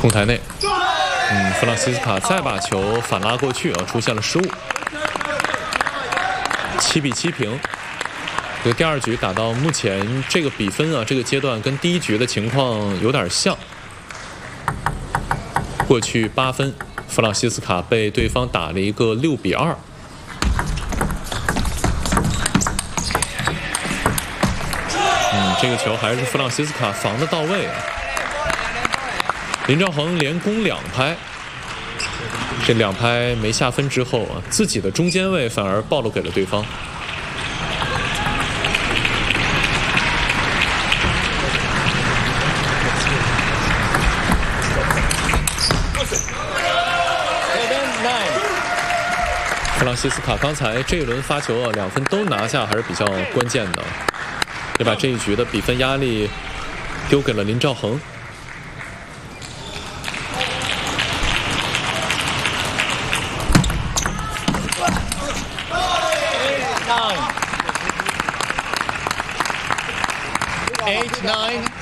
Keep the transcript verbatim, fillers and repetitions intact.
控台内，嗯，弗朗西斯卡再把球反拉过去啊，出现了失误。七比七平。这个第二局打到目前这个比分啊，这个阶段跟第一局的情况有点像。过去八分，弗朗西斯卡被对方打了一个六比二。嗯，这个球还是弗朗西斯卡防得到位啊。林兆恒连攻两拍，这两拍没下分之后啊，自己的中间位反而暴露给了对方。弗朗西斯卡刚才这一轮发球啊，两分都拿下还是比较关键的，也把这一局的比分压力丢给了林兆恒。 Eight nine.